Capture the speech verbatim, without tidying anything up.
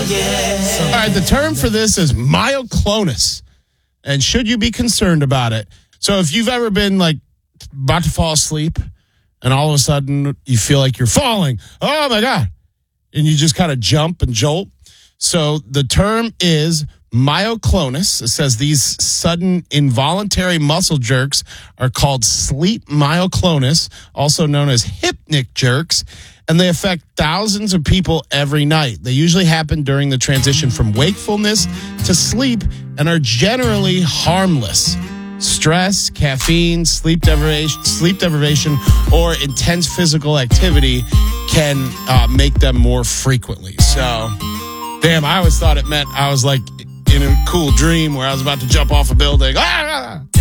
Oh, yeah. All right, the term for this is myoclonus. And should you be concerned about it? So if you've ever been like about to fall asleep and all of a sudden you feel like you're falling, oh my God, and you just kind of jump and jolt. So the term is myoclonus. It says these sudden involuntary muscle jerks are called sleep myoclonus, also known as hypnic jerks, and they affect thousands of people every night. They usually happen during the transition from wakefulness to sleep and are generally harmless. Stress, caffeine, sleep deprivation, sleep deprivation, or intense physical activity can uh, make them more frequently. So, damn, I always thought it meant I was like in a cool dream where I was about to jump off a building. Ah!